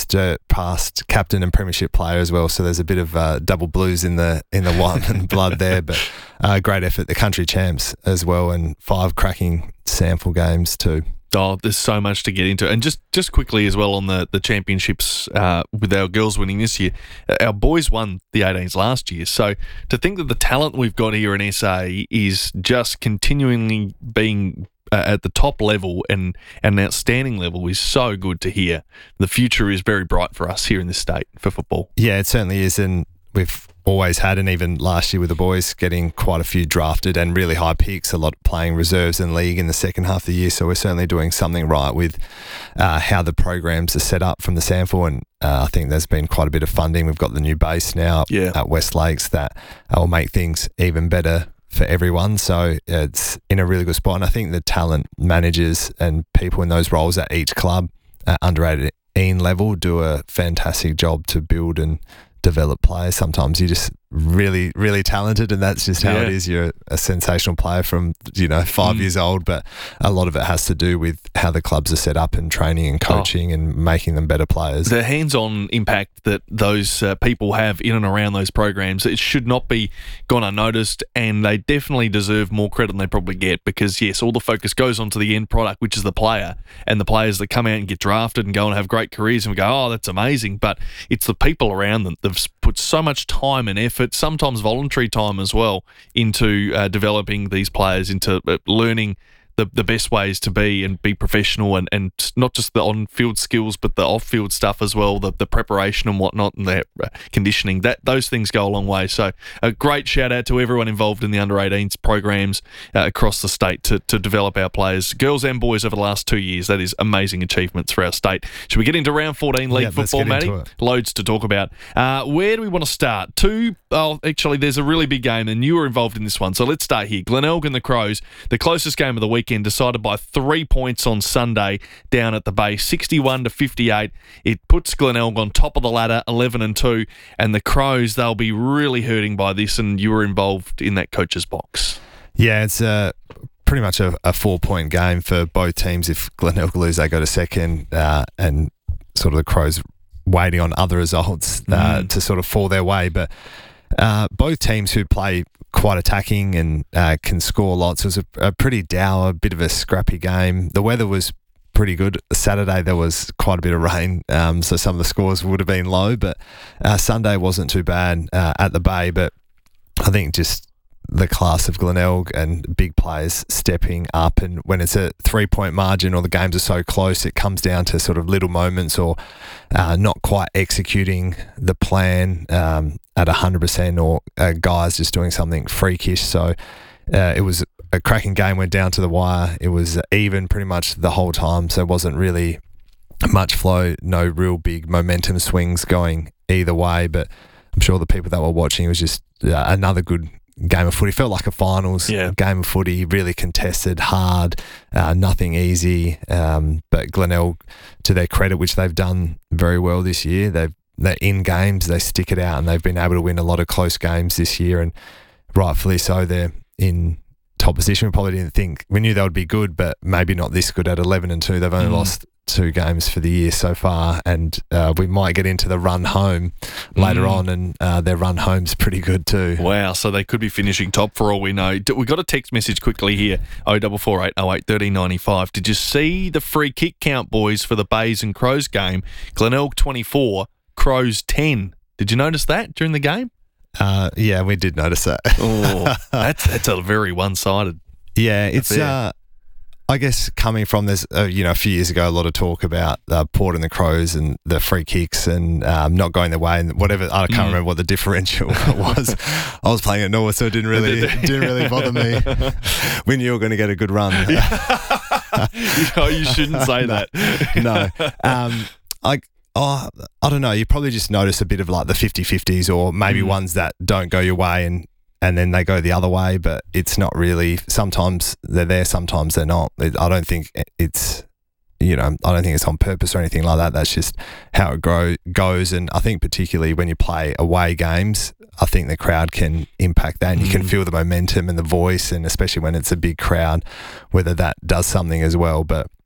past uh, past captain and premiership player as well. So there's a bit of uh, double blues in the in the Whiteman blood there. But uh, great effort, the country champs as well, and five cracking SANFL games too. Oh, there's so much to get into. And just, just quickly as well on the, the championships uh, with our girls winning this year, our boys won the eighteens last year. So to think that the talent we've got here in S A is just continually being uh, at the top level and at an outstanding level is so good to hear. The future is very bright for us here in this state for football. Yeah, it certainly is. And we've always had, and even last year with the boys getting quite a few drafted and really high picks, a lot playing reserves in league in the second half of the year. So we're certainly doing something right with uh, how the programs are set up from the SANFL, and uh, I think there's been quite a bit of funding. We've got the new base now yeah. at West Lakes that will make things even better for everyone. So it's in a really good spot. And I think the talent managers and people in those roles at each club at under eighteen level do a fantastic job to build and develop players. Sometimes you're just really, really talented, and that's just how yeah. it is. You're a sensational player from, you know, five Mm. years old, but a lot of it has to do with how the clubs are set up and training and coaching oh. and making them better players. The hands-on impact that those uh, people have in and around those programs, it should not be gone unnoticed, and they definitely deserve more credit than they probably get, because yes, all the focus goes onto the end product, which is the player, and the players that come out and get drafted and go and have great careers, and we go, oh, that's amazing, but it's the people around them that have put so much time and effort, sometimes voluntary time as well, into uh, developing these players, into uh, learning the, the best ways to be and be professional, and, and not just the on-field skills, but the off-field stuff as well, the, the preparation and whatnot, and the uh, conditioning. That those things go a long way. So a great shout-out to everyone involved in the under eighteens programs uh, across the state to, to develop our players, girls and boys, over the last two years. That is amazing achievements for our state. Should we get into round fourteen league yeah, football, Matty? Loads to talk about. Uh, where do we want to start? Two, oh, actually, there's a really big game, and you were involved in this one. So let's start here. Glenelg and the Crows, the closest game of the weekend, decided by three points on Sunday down at the base, sixty-one to fifty-eight. It puts Glenelg on top of the ladder, eleven and two, and the Crows, they'll be really hurting by this, and you were involved in that coach's box. Yeah, it's uh, pretty much a, a four-point game for both teams. If Glenelg lose, they go to second, uh, and sort of the Crows waiting on other results uh, Mm. to sort of fall their way. But uh, both teams who play quite attacking and uh, can score lots. It was a, a pretty dour, bit of a scrappy game. The weather was pretty good. Saturday there was quite a bit of rain, um, so some of the scores would have been low, but uh, Sunday wasn't too bad uh, at the Bay. But I think just the class of Glenelg and big players stepping up, and when it's a three-point margin or the games are so close, it comes down to sort of little moments or uh, not quite executing the plan um, at one hundred percent, or uh, guys just doing something freakish. So uh, it was a cracking game, went down to the wire. It was even pretty much the whole time, so it wasn't really much flow, no real big momentum swings going either way. But I'm sure the people that were watching, it was just uh, another good game of footy. Felt like a finals yeah. game of footy, really contested, hard, uh, nothing easy. Um, but Glenelg, to their credit, which they've done very well this year, they've they're in games, they stick it out, and they've been able to win a lot of close games this year, and rightfully so. They're in top position. We probably didn't think, we knew they would be good, but maybe not this good at eleven and two. They've only mm. lost two games for the year so far, and uh, we might get into the run home later Mm. on, and uh, their run home's pretty good too. Wow, so they could be finishing top for all we know. We got a text message quickly here, oh four four eight oh eight one three nine five. Did you see the free kick count, boys, for the Bays and Crows game? Glenelg twenty-four, Crows ten. Did you notice that during the game? Uh, yeah, we did notice that. Oh, that's that's a very one-sided. Yeah, it's affair. uh, I guess coming from this, uh, you know, a few years ago, a lot of talk about uh, Port and the Crows and the free kicks and um, not going their way and whatever. I can't Mm. remember what the differential was. I was playing at North, so it didn't really didn't really bother me. We knew you were going to get a good run. No, you shouldn't say No. that. no, um, I. Oh, I don't know. You probably just notice a bit of like the fifty-fifties, or maybe Mm. ones that don't go your way and and then they go the other way, but it's not really. Sometimes they're there, sometimes they're not. It, I don't think it's, you know, I don't think it's on purpose or anything like that. That's just how it grow, goes. And I think particularly when you play away games, I think the crowd can impact that, and you can Mm. feel the momentum and the voice, and especially when it's a big crowd, whether that does something as well. But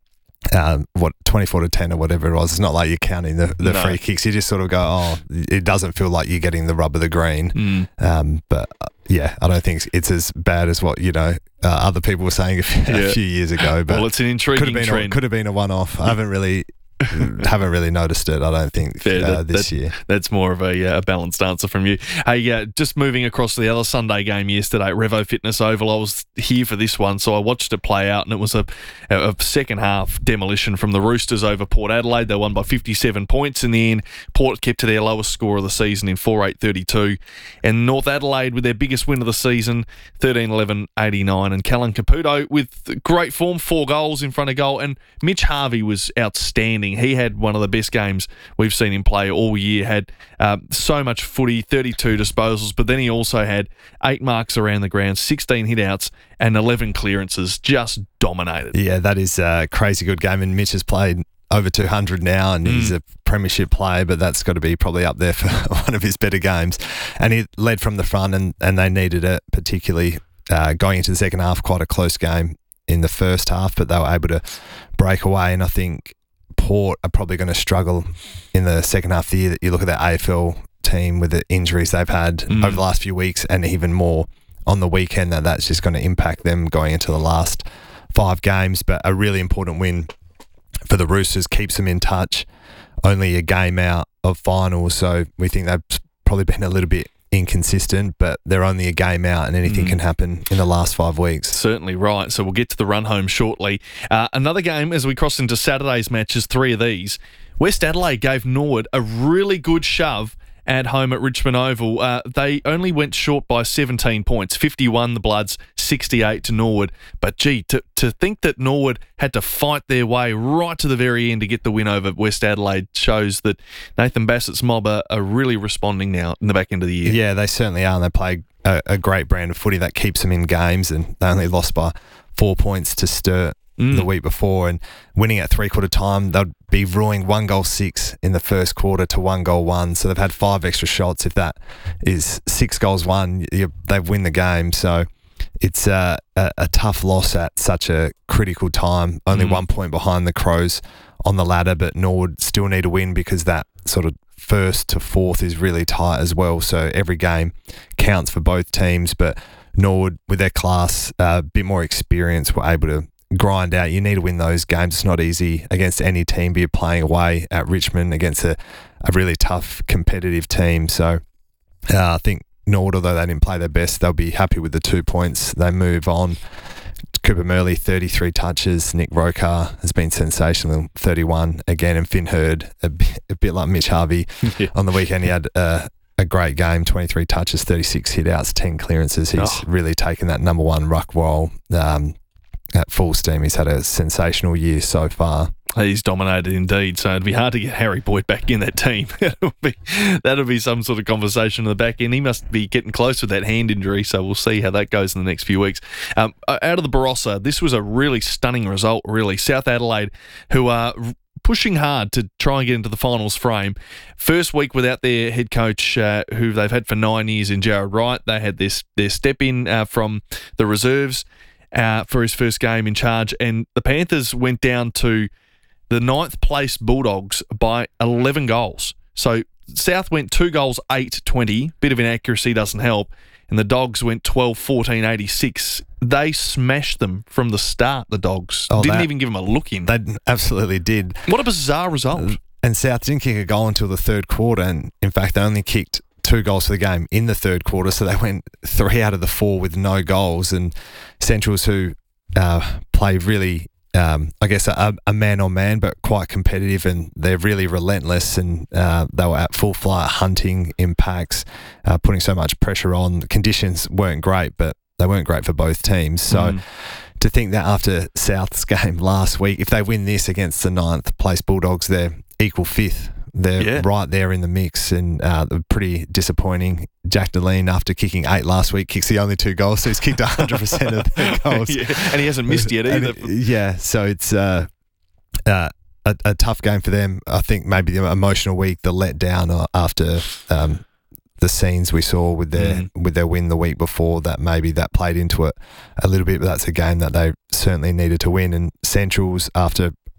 Um, what twenty-four to ten or whatever it was. It's not like you're counting the, the No. free kicks. You just sort of go, oh, it doesn't feel like you're getting the rub of the green. Mm. Um, but uh, yeah, I don't think it's as bad as what you know uh, other people were saying a few, Yeah. a few years ago. But Well, it's an intriguing could have been trend. A, could have been a one-off. I haven't really haven't really noticed it. I don't think Fair, uh, that- this that- year. That's more of a, uh, a balanced answer from you. Hey, uh, just moving across to the other Sunday game yesterday, Revo Fitness Oval. I was here for this one, so I watched it play out, and it was a, a second half demolition from the Roosters over Port Adelaide. They won by fifty-seven points in the end. Port kept to their lowest score of the season in four eight thirty-two. And North Adelaide with their biggest win of the season, thirteen eleven eighty-nine. And Callan Caputo with great form, four goals in front of goal. And Mitch Harvey was outstanding. He had one of the best games we've seen him play all year. Had um, so much footy, thirty-two disposals, but then he also had eight marks around the ground, sixteen hit-outs, and eleven clearances. Just dominated. Yeah, that is a crazy good game. And Mitch has played over two hundred now, and Mm. he's a premiership player, but that's got to be probably up there for one of his better games. And he led from the front, and, and they needed it, particularly uh, going into the second half, quite a close game in the first half, but they were able to break away. And I think Port are probably going to struggle in the second half of the year. You look at that A F L team with the injuries they've had Mm. over the last few weeks, and even more on the weekend, that that's just going to impact them going into the last five games. But a really important win for the Roosters, keeps them in touch. Only a game out of finals, so we think they've probably been a little bit inconsistent, but they're only a game out, and anything Mm. can happen in the last five weeks. Certainly right. So we'll get to the run home shortly. Uh, another game as we cross into Saturday's matches, three of these. West Adelaide gave Norwood a really good shove at home at Richmond Oval. Uh, they only went short by seventeen points, fifty-one the Bloods, sixty-eight to Norwood. But gee, to, to think that Norwood had to fight their way right to the very end to get the win over West Adelaide shows that Nathan Bassett's mob are, are really responding now in the back end of the year. Yeah, they certainly are, and they play a, a great brand of footy that keeps them in games, and they only lost by four points to Sturt Mm. the week before, and winning at three-quarter time, they'd be ruling one goal six in the first quarter to one goal one, so they've had five extra shots. If that is six goals one, you, they win the game, so it's uh, a, a tough loss at such a critical time. Only Mm. one point behind the Crows on the ladder, but Norwood still need a win because that sort of first to fourth is really tight as well, so every game counts for both teams. But Norwood, with their class, a uh, bit more experience, were able to grind out. You need to win those games. It's not easy against any team, but you're playing away at Richmond against a, a really tough competitive team. So uh, I think Norwood, although they didn't play their best, they'll be happy with the two points. They move on. Cooper Murley, thirty-three touches. Nick Rokar has been sensational, thirty-one again. And Finn Hurd, a bit, a bit like Mitch Harvey. Yeah. On the weekend, he had uh, a great game, twenty-three touches, thirty-six hit-outs, ten clearances. He's Oh. really taken that number one ruck role um, at full steam. He's had a sensational year so far. He's dominated indeed, so it'd be hard to get Harry Boyd back in that team. that'll, be, that'll be some sort of conversation in the back end. He must be getting close with that hand injury, so we'll see how that goes in the next few weeks. Um, out of the Barossa, this was a really stunning result, really. South Adelaide, who are pushing hard to try and get into the finals frame. First week without their head coach, uh, who they've had for nine years in Jared Wright. They had this their step in uh, from the reserves uh, for his first game in charge, and the Panthers went down to the ninth place Bulldogs by eleven goals. So South went two goals, eight twenty. Bit of inaccuracy doesn't help. And the Dogs went twelve fourteen eighty-six. They smashed them from the start, the Dogs. Oh, Didn't that- even give them a look in. They absolutely did. What a bizarre result. And South didn't kick a goal until the third quarter. And in fact, they only kicked two goals for the game in the third quarter. So they went three out of the four with no goals. And Centrals, who uh, play really, um, I guess, a, a man-on-man, but quite competitive, and they're really relentless. And uh, they were at full flight, hunting impacts, uh, putting so much pressure on. The conditions weren't great, but they weren't great for both teams. So Mm. to think that after South's game last week, if they win this against the ninth place Bulldogs, they're equal fifth. They're Yeah. right there in the mix, and uh, they're pretty disappointing. Jack Deline, after kicking eight last week, kicks the only two goals, so he's kicked one hundred percent of their goals. Yeah, and he hasn't missed yet And either. it- yeah, so it's uh, uh, a, a tough game for them. I think maybe the emotional week, the letdown after um, the scenes we saw with their Mm. with their win the week before, that maybe that played into it a little bit, but that's a game that they certainly needed to win. And Centrals, after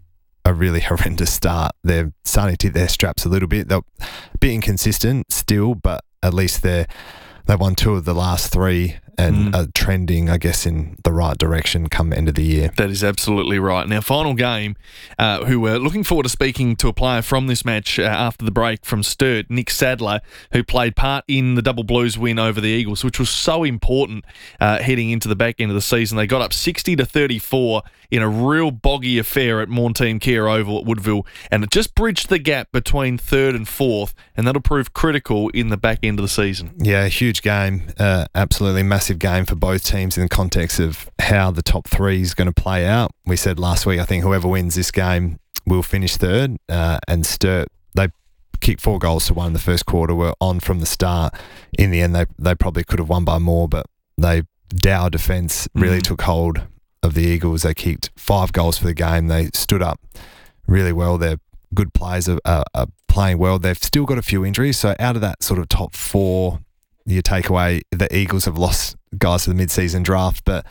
a really horrendous start. They're starting to hit their straps a little bit. They're a bit inconsistent still, but at least they're they won two of the last three and Mm. are trending, I guess, in the right direction come end of the year. That is absolutely right. Now, final game, uh, who we're looking forward to speaking to a player from this match uh, after the break from Sturt, Nick Sadler, who played part in the Double Blues win over the Eagles, which was so important uh, heading into the back end of the season. They got up sixty to thirty-four in a real boggy affair at Mornteam Kia Oval at Woodville, and it just bridged the gap between third and fourth, and that'll prove critical in the back end of the season. Yeah, huge game. Uh, absolutely massive game for both teams in the context of how the top three is going to play out. We said last week, I think whoever wins this game will finish third. Uh, and Sturt, they kicked four goals to one in the first quarter, were on from the start. In the end, they they probably could have won by more, but they Dow defence really Mm. took hold of the Eagles. They kicked five goals for the game. They stood up really well. They're good players, are, are, are playing well. They've still got a few injuries, so out of that sort of top four, you take away the Eagles have lost guys to the mid-season draft, but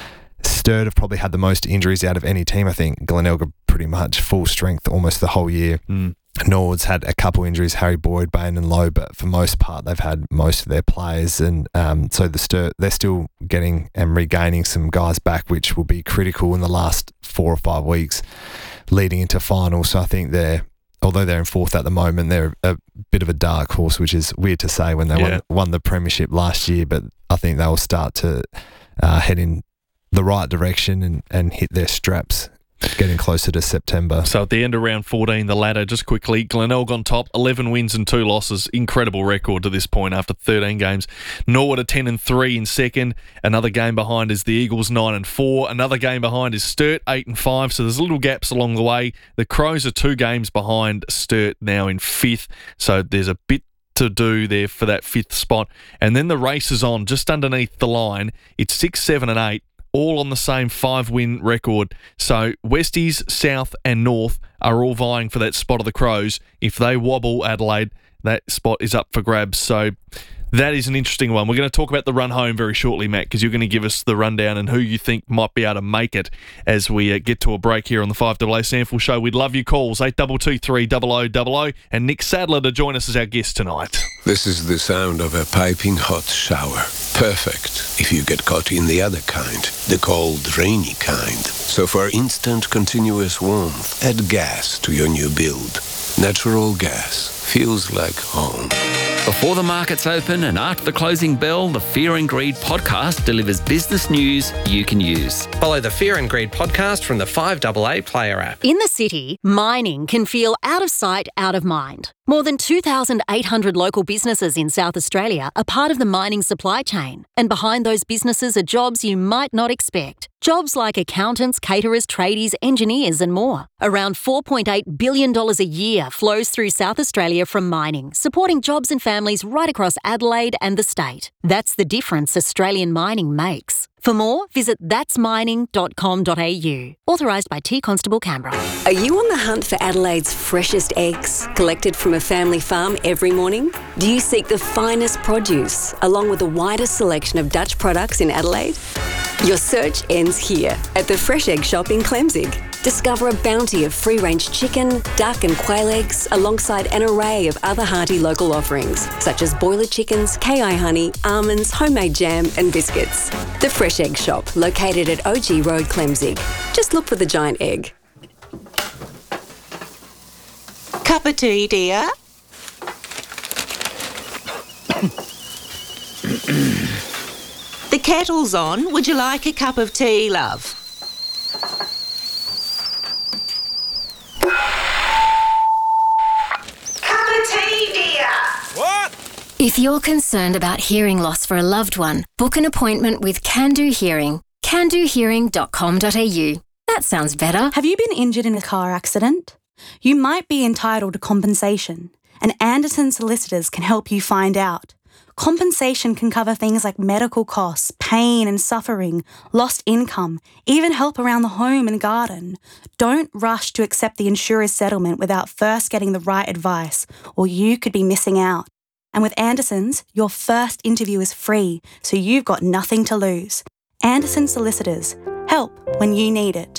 Sturt have probably had the most injuries out of any team. I think Glenelg pretty much full strength almost the whole year. Mm. Norwood's had a couple injuries, Harry Boyd, Bain and Lowe, but for most part they've had most of their players, and um, so the Sturt, they're still getting and regaining some guys back, which will be critical in the last four or five weeks leading into finals. So I think they're although they're in fourth at the moment, they're a bit of a dark horse, which is weird to say when they Yeah. won, won the premiership last year, but I think they'll start to uh, head in the right direction and, and hit their straps getting closer to September. So at the end of round fourteen, the ladder, just quickly, Glenelg on top, eleven wins and two losses. Incredible record to this point after thirteen games. Norwood are ten and three in second. Another game behind is the Eagles, nine and four. Another game behind is Sturt, eight and five. So there's little gaps along the way. The Crows are two games behind Sturt now in fifth. So there's a bit to do there for that fifth spot. And then the race is on just underneath the line. It's six, seven and eight. All on the same five-win record. So Westies, South and North are all vying for that spot of the Crows. If they wobble Adelaide, that spot is up for grabs. So that is an interesting one. We're going to talk about the run home very shortly, Matt, because you're going to give us the rundown and who you think might be able to make it as we uh, get to a break here on the five A A Sample Show. We'd love your calls, eight two two three, zero zero zero zero, and Nick Sadler to join us as our guest tonight. This is the sound of a piping hot shower. Perfect if you get caught in the other kind, the cold, rainy kind. So for instant, continuous warmth, add gas to your new build. Natural gas feels like home. Before the markets open and after the closing bell, the Fear and Greed podcast delivers business news you can use. Follow the Fear and Greed podcast from the five A A Player app. In the city, mining can feel out of sight, out of mind. More than two thousand eight hundred local businesses in South Australia are part of the mining supply chain. And behind those businesses are jobs you might not expect. Jobs like accountants, caterers, tradies, engineers and more. Around four point eight billion dollars a year flows through South Australia from mining, supporting jobs and families right across Adelaide and the state. That's the difference Australian mining makes. For more, visit thats mining dot com dot a u. Authorised by T Constable Canberra. Are you on the hunt for Adelaide's freshest eggs, collected from a family farm every morning? Do you seek the finest produce, along with the widest selection of Dutch products in Adelaide? Your search ends here, at the Fresh Egg Shop in Clemzig. Discover a bounty of free-range chicken, duck and quail eggs, alongside an array of other hearty local offerings, such as boiler chickens, K I honey, almonds, homemade jam and biscuits. The Fresh Egg Shop, located at O G Road, Clemzig. Just look for the giant egg. Cup of tea, dear? The kettle's on. Would you like a cup of tea, love? Cup of tea, dear. What? If you're concerned about hearing loss for a loved one, book an appointment with Can Do Hearing. can do hearing dot com dot a u. That sounds better. Have you been injured in a car accident? You might be entitled to compensation, and Anderson Solicitors can help you find out. Compensation can cover things like medical costs, pain and suffering, lost income, even help around the home and garden. Don't rush to accept the insurer's settlement without first getting the right advice, or you could be missing out. And with Anderson's, your first interview is free, so you've got nothing to lose. Anderson Solicitors. Help when you need it.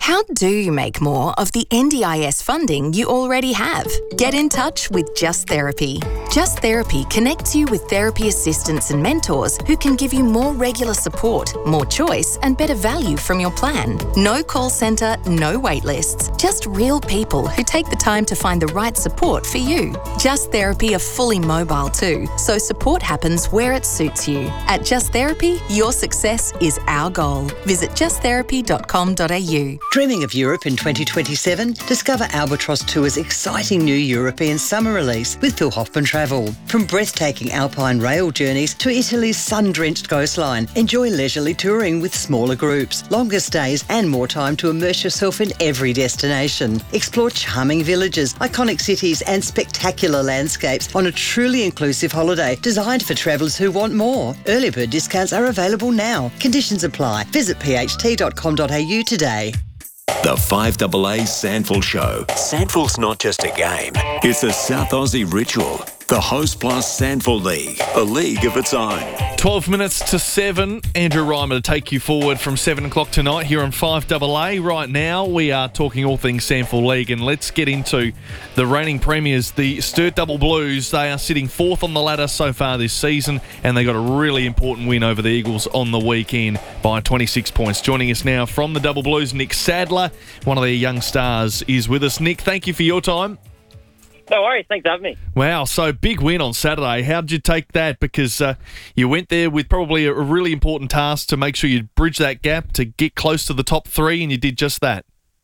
How do you make more of the N D I S funding you already have? Get in touch with Just Therapy. Just Therapy connects you with therapy assistants and mentors who can give you more regular support, more choice, and better value from your plan. No call centre, no wait lists. Just real people who take the time to find the right support for you. Just Therapy are fully mobile too, so support happens where it suits you. At Just Therapy, your success is our goal. Visit just therapy dot com dot a u. Dreaming of Europe in twenty twenty-seven? Discover Albatross Tour's exciting new European summer release with Phil Hoffman Travel. From breathtaking alpine rail journeys to Italy's sun-drenched coastline, enjoy leisurely touring with smaller groups, longer stays and more time to immerse yourself in every destination. Explore charming villages, iconic cities and spectacular landscapes on a truly inclusive holiday designed for travellers who want more. Early bird discounts are available now. Conditions apply. Visit p h t dot com dot a u today. The five A A Sandful Show. Sandful's not just a game, it's a South Aussie ritual. The Host Plus Sandful League, a league of its own. twelve minutes to seven. Andrew Reimer to take you forward from seven o'clock tonight here on five A A. Right now, we are talking all things Sandful League, and let's get into the reigning premiers, the Sturt Double Blues. They are sitting fourth on the ladder so far this season, and they got a really important win over the Eagles on the weekend by twenty-six points. Joining us now from the Double Blues, Nick Sadler, one of their young stars, is with us. Nick, thank you for your time. No worries. Thanks for having me. Wow, so big win on Saturday. How did you take that? Because uh, you went there with probably a really important task to make sure you bridge that gap to get close to the top three, and you did just that.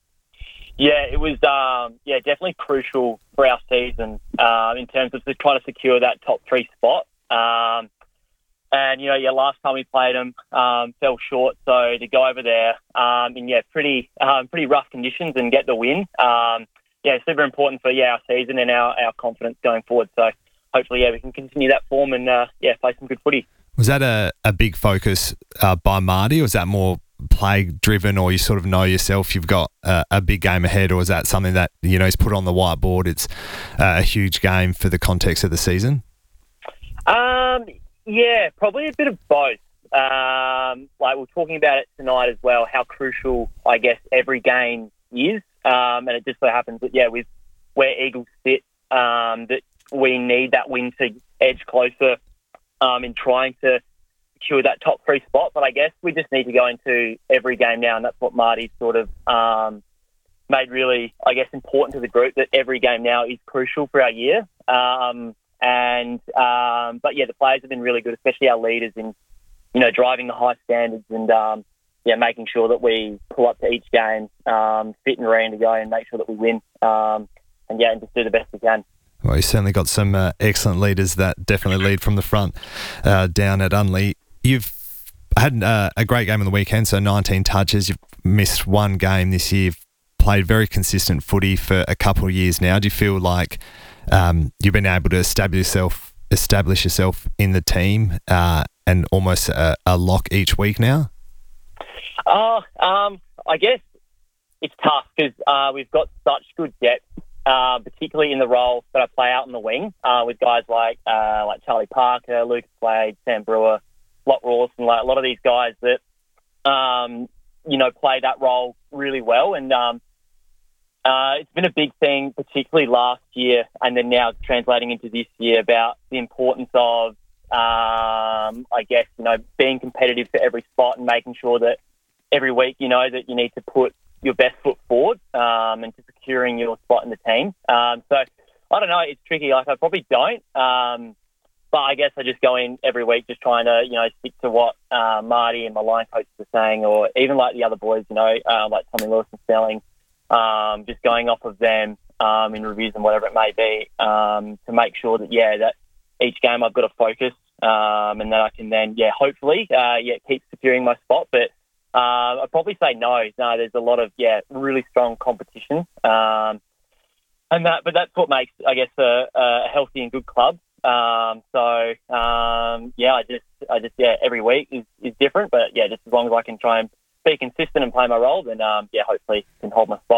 Yeah, it was um, yeah definitely crucial for our season uh, in terms of trying to secure that top three spot. Um, and, you know, yeah, last time we played them, um, fell short. So to go over there um, in, yeah, pretty um, pretty rough conditions and get the win, um, yeah, super important for, yeah, our season and our, our confidence going forward. So hopefully, yeah, we can continue that form and, uh, yeah, play some good footy. Was that a, a big focus uh, by Marty, or was that more play-driven, or you sort of know yourself you've got a, a big game ahead, or is that something that, you know, is put on the whiteboard? It's uh, a huge game for the context of the season? Um, yeah, probably a bit of both. Um, like we're talking about it tonight as well, how crucial, I guess, every game is. Um, and it just so happens that, yeah, with where Eagles sit, um, that we need that win to edge closer um, in trying to secure that top three spot. But I guess we just need to go into every game now, and that's what Marty sort of um, made really, I guess, important to the group, that every game now is crucial for our year. Um, and um, But, yeah, the players have been really good, especially our leaders in, you know, driving the high standards and, um, yeah, making sure that we pull up to each game, um, fit and ready to go, and make sure that we win. Um, and, yeah, and just do the best we can. Well, you certainly got some uh, excellent leaders that definitely lead from the front uh, down at Unley. You've had uh, a great game on the weekend, so nineteen touches. You've missed one game this year. You've played very consistent footy for a couple of years now. Do you feel like um, you've been able to establish yourself, establish yourself in the team uh, and almost a, a lock each week now? Uh, um, I guess it's tough because uh, we've got such good depth, uh, particularly in the role that I play out in the wing uh, with guys like uh, like Charlie Parker, Lucas Slade, Sam Brewer, Locke Rawson, like a lot of these guys that um, you know play that role really well, and um, uh, it's been a big thing, particularly last year, and then now translating into this year, about the importance of um, I guess you know being competitive for every spot and making sure that every week, you know, that you need to put your best foot forward um, and to securing your spot in the team. Um, so, I don't know, it's tricky. Like, I probably don't. Um, but I guess I just go in every week just trying to, you know, stick to what uh, Marty and my line coaches are saying, or even like the other boys, you know, um, like Tommy Lewis and Stelling, um, just going off of them um, in reviews and whatever it may be um, to make sure that, yeah, that each game I've got to focus um, and then I can then, yeah, hopefully, uh, yeah, keep securing my spot. But Uh, I'd probably say no. No, there's a lot of, yeah, really strong competition. Um, and that, but that's what makes, I guess, a, a healthy and good club. Um, so, um, yeah, I just, I just, yeah, every week is, is different. But, yeah, just as long as I can try and be consistent and play my role, then, um, yeah, hopefully can hold my spot.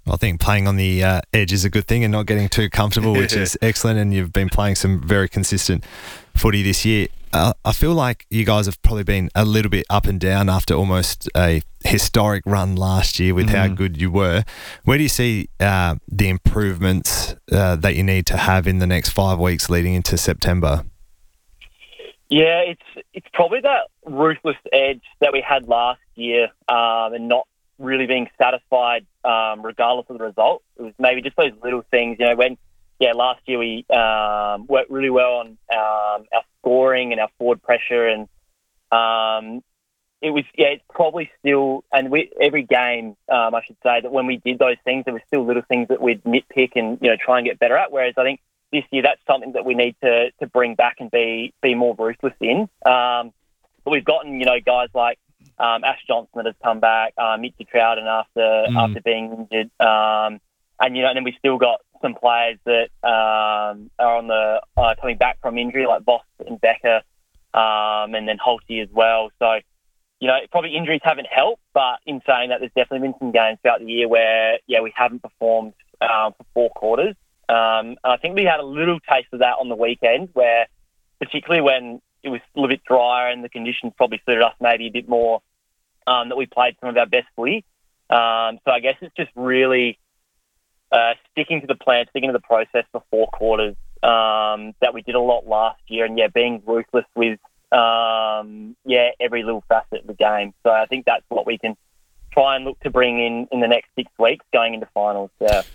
I think playing on the uh, edge is a good thing and not getting too comfortable, which is excellent. And you've been playing some very consistent footy this year. Uh, I feel like you guys have probably been a little bit up and down after almost a historic run last year with mm. how good you were. Where do you see uh, the improvements uh, that you need to have in the next five weeks leading into September? Yeah, it's it's probably that ruthless edge that we had last year um, and not really being satisfied um, regardless of the result. It was maybe just those little things, you know, when, yeah, last year we um, worked really well on um, our scoring and our forward pressure, and um, it was, yeah, it's probably still, and we, every game, um, I should say, that when we did those things, there were still little things that we'd nitpick and, you know, try and get better at, whereas I think this year that's something that we need to to bring back and be be more ruthless in. Um, but we've gotten, you know, guys like um, Ash Johnson that has come back, uh, Mitchie Troughton after mm. after being injured, um, and you know, and then we've still got some players that um, are on the uh, coming back from injury, like Voss and Becker, um, and then Holty as well. So, you know, probably injuries haven't helped, but in saying that, there's definitely been some games throughout the year where, yeah, we haven't performed um, for four quarters. Um, and I think we had a little taste of that on the weekend, where particularly when it was a little bit drier and the conditions probably suited us maybe a bit more, um, that we played some of our best footy. Um, so I guess it's just really uh, sticking to the plan, sticking to the process for four quarters um, that we did a lot last year, and yeah, being ruthless with um, yeah every little facet of the game. So I think that's what we can try and look to bring in in the next six weeks going into finals. Yeah.